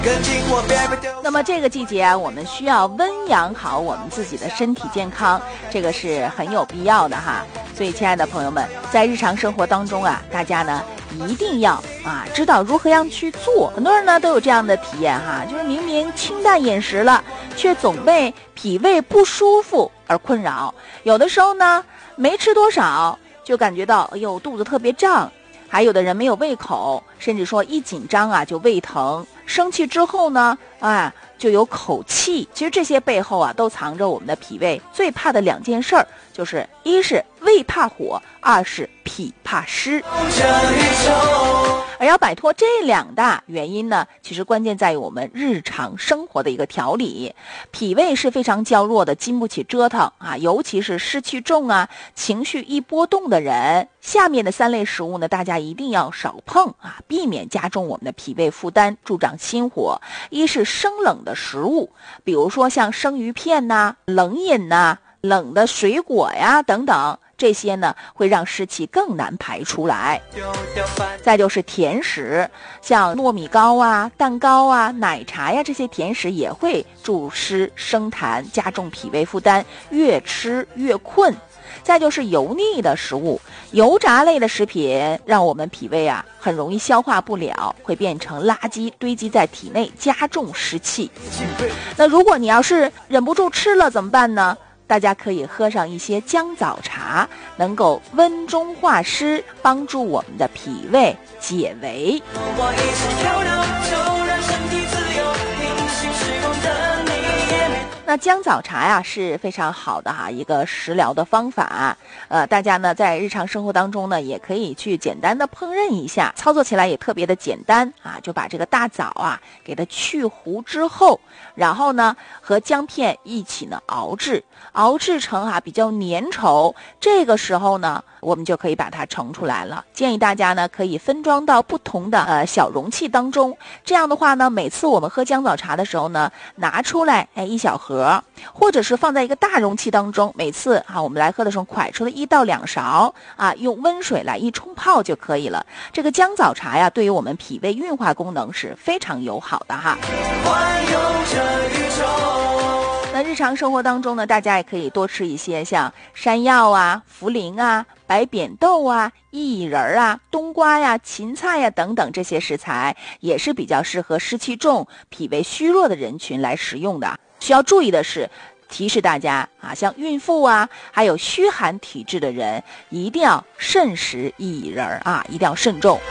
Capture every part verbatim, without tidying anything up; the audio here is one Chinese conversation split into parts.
那么这个季节啊，我们需要温养好我们自己的身体健康，这个是很有必要的哈。所以亲爱的朋友们，在日常生活当中啊，大家呢一定要啊知道如何样去做。很多人呢都有这样的体验哈，就是明明清淡饮食了，却总被脾胃不舒服而困扰。有的时候呢没吃多少就感觉到哎呦肚子特别胀，还有的人没有胃口，甚至说一紧张啊就胃疼，生气之后呢啊就有口气。其实这些背后啊都藏着我们的脾胃最怕的两件事儿，就是一是胃怕火，二是脾怕湿。而要摆脱这两大原因呢，其实关键在于我们日常生活的一个调理。脾胃是非常娇弱的，经不起折腾啊，尤其是湿气重啊，情绪一波动的人，下面的三类食物呢，大家一定要少碰啊，避免加重我们的脾胃负担，助长心火。一是生冷的食物，比如说像生鱼片呐、冷饮呐、冷的水果呀等等，这些呢会让湿气更难排出来。再就是甜食，像糯米糕啊、蛋糕啊、奶茶呀，这些甜食也会助湿生痰，加重脾胃负担，越吃越困。再就是油腻的食物，油炸类的食品让我们脾胃啊很容易消化不了，会变成垃圾堆积在体内，加重湿气。那如果你要是忍不住吃了怎么办呢？大家可以喝上一些姜枣茶，能够温中化湿，帮助我们的脾胃解围。那姜枣茶呀是非常好的哈一个食疗的方法，呃，大家呢在日常生活当中呢也可以去简单的烹饪一下，操作起来也特别的简单啊，就把这个大枣啊给它去核之后，然后呢和姜片一起呢熬制，熬制成哈、啊、比较粘稠，这个时候呢我们就可以把它盛出来了。建议大家呢可以分装到不同的呃小容器当中，这样的话呢每次我们喝姜枣茶的时候呢拿出来哎一小盒，或者是放在一个大容器当中，每次啊我们来喝的时候蒯出了一到两勺啊，用温水来一冲泡就可以了。这个姜枣茶呀对于我们脾胃运化功能是非常友好的哈。那日常生活当中呢，大家也可以多吃一些像山药啊、茯苓啊、白扁豆啊、薏仁啊、冬瓜呀、芹菜呀等等，这些食材也是比较适合湿气重、脾胃虚弱的人群来食用的。需要注意的是，提示大家啊，像孕妇啊，还有虚寒体质的人，一定要慎食薏仁啊，一定要慎重。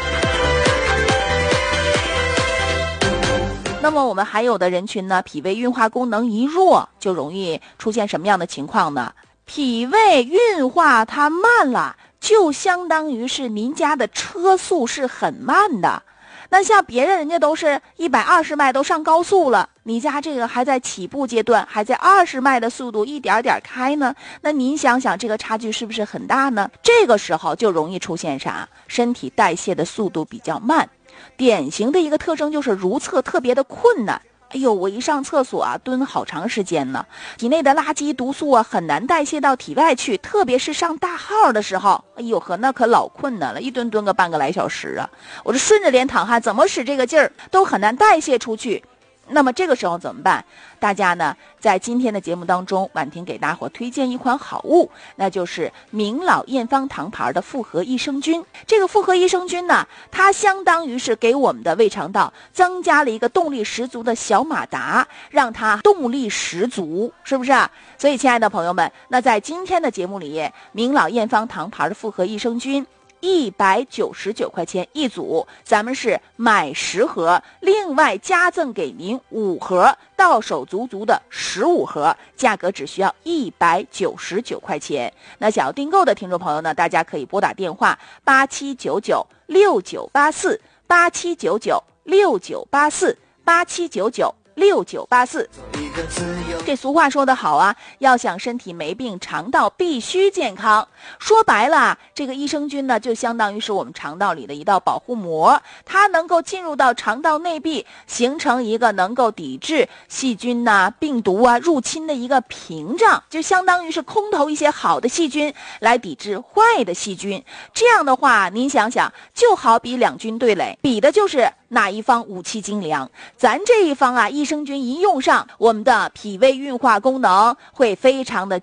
那么我们还有的人群呢，脾胃运化功能一弱，就容易出现什么样的情况呢？脾胃运化它慢了，就相当于是您家的车速是很慢的。那像别人人家都是一百二十迈都上高速了，你家这个还在起步阶段，还在二十迈的速度一点点开呢，那您想想这个差距是不是很大呢？这个时候就容易出现啥？身体代谢的速度比较慢，典型的一个特征就是如厕特别的困难。哎呦，我一上厕所啊，蹲好长时间呢，体内的垃圾毒素啊很难代谢到体外去，特别是上大号的时候，哎呦呵，那可老困难了，一蹲蹲个半个来小时啊，我这顺着脸淌汗，怎么使这个劲儿都很难代谢出去。那么这个时候怎么办？大家呢在今天的节目当中，婉婷给大伙推荐一款好物，那就是明老验方堂牌的复合益生菌。这个复合益生菌呢，它相当于是给我们的胃肠道增加了一个动力十足的小马达，让它动力十足，是不是啊？所以亲爱的朋友们，那在今天的节目里，明老验方堂牌的复合益生菌一百九十九块钱一组，咱们是买十盒，另外加赠给您五盒，到手足足的十五盒，价格只需要一百九十九块钱。那想要订购的听众朋友呢，大家可以拨打电话八七九九六九八四八七九九六九八四八七九九六九八四。这俗话说得好啊，要想身体没病，肠道必须健康。说白了，这个益生菌呢，就相当于是我们肠道里的一道保护膜，它能够进入到肠道内壁，形成一个能够抵制细菌呐、啊、病毒啊入侵的一个屏障，就相当于是空投一些好的细菌来抵制坏的细菌。这样的话，您想想，就好比两军对垒，比的就是哪一方武器精良。咱这一方啊，益生菌一用上，我们的脾胃运化功能会非常的